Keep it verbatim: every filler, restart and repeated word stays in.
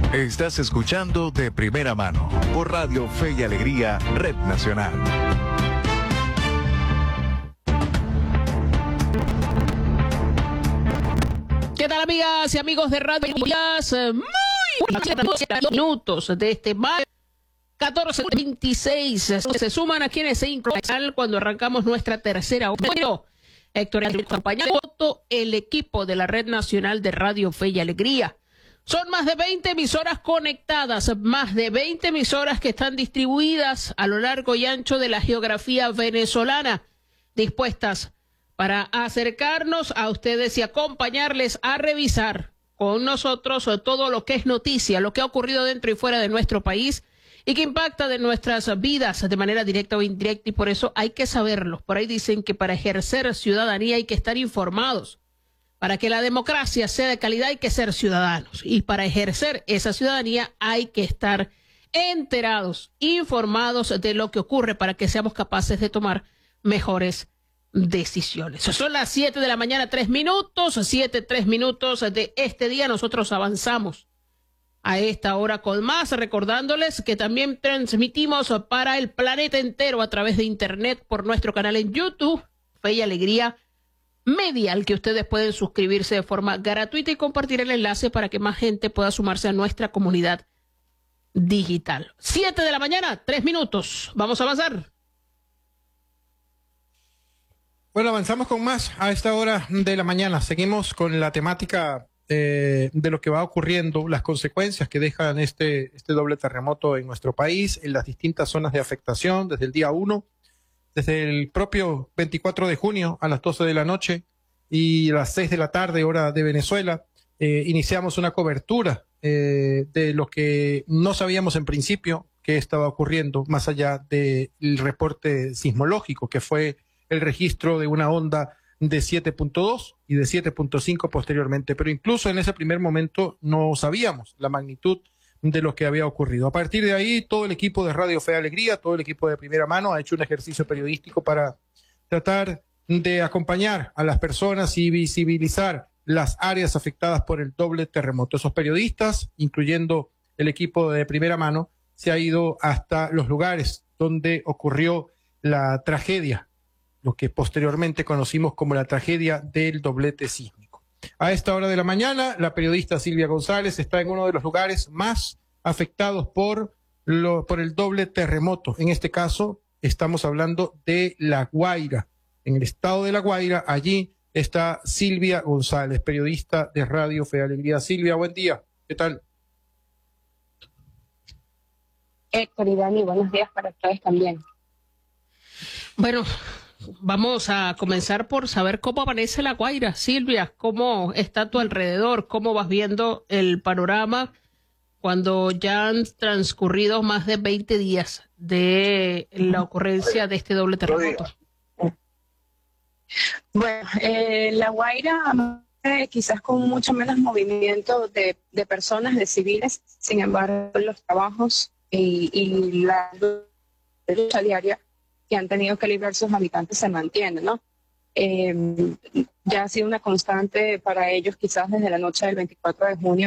Estás escuchando De Primera Mano por Radio Fe y Alegría, Red Nacional. ¿Qué tal, amigas y amigos de Radio Días? Muy buenos minutos de este martes catorce veintiséis. Se suman a quienes se incluyen cuando arrancamos nuestra tercera hora. Héctor, acompañado el equipo de la Red Nacional de Radio Fe y Alegría. Son más de veinte emisoras conectadas, más de veinte emisoras que están distribuidas a lo largo y ancho de la geografía venezolana, dispuestas para acercarnos a ustedes y acompañarles a revisar con nosotros todo lo que es noticia, lo que ha ocurrido dentro y fuera de nuestro país y que impacta de nuestras vidas de manera directa o indirecta, y por eso hay que saberlo. Por ahí dicen que para ejercer ciudadanía hay que estar informados. Para que la democracia sea de calidad hay que ser ciudadanos, y para ejercer esa ciudadanía hay que estar enterados, informados de lo que ocurre para que seamos capaces de tomar mejores decisiones. Son las siete de la mañana, tres minutos, siete, tres minutos de este día. Nosotros avanzamos a esta hora con más, recordándoles que también transmitimos para el planeta entero a través de internet por nuestro canal en YouTube, Fe y Alegría Media, al que ustedes pueden suscribirse de forma gratuita y compartir el enlace para que más gente pueda sumarse a nuestra comunidad digital. Siete de la mañana, tres minutos. Vamos a avanzar. Bueno, avanzamos con más a esta hora de la mañana. Seguimos con la temática eh, de lo que va ocurriendo, las consecuencias que dejan este, este doble terremoto en nuestro país, en las distintas zonas de afectación desde el día uno. Desde el propio veinticuatro de junio a las doce de la noche y a las seis de la tarde, hora de Venezuela, eh, iniciamos una cobertura eh, de lo que no sabíamos en principio que estaba ocurriendo, más allá del reporte sismológico, que fue el registro de una onda de siete punto dos y de siete punto cinco posteriormente. Pero incluso en ese primer momento no sabíamos la magnitud de lo que había ocurrido. A partir de ahí, todo el equipo de Radio Fe y Alegría, todo el equipo de Primera Mano ha hecho un ejercicio periodístico para tratar de acompañar a las personas y visibilizar las áreas afectadas por el doble terremoto. Esos periodistas, incluyendo el equipo de Primera Mano, se ha ido hasta los lugares donde ocurrió la tragedia, lo que posteriormente conocimos como la tragedia del doblete sísmico. A esta hora de la mañana, la periodista Silvia González está en uno de los lugares más afectados por, lo, por el doble terremoto. En este caso, estamos hablando de La Guaira. En el estado de La Guaira, allí está Silvia González, periodista de Radio Fe y Alegría. Silvia, buen día. ¿Qué tal? Héctor y Dani, buenos días para ustedes también. Bueno, vamos a comenzar por saber cómo amanece La Guaira. Silvia, ¿cómo está a tu alrededor? ¿Cómo vas viendo el panorama cuando ya han transcurrido más de veinte días de la ocurrencia de este doble terremoto? Bueno, eh, La Guaira eh, quizás con mucho menos movimiento de, de personas, de civiles. Sin embargo, los trabajos y, y la lucha diaria que han tenido que librar sus habitantes se mantiene, ¿no? Eh, ya ha sido una constante para ellos quizás desde la noche del veinticuatro de junio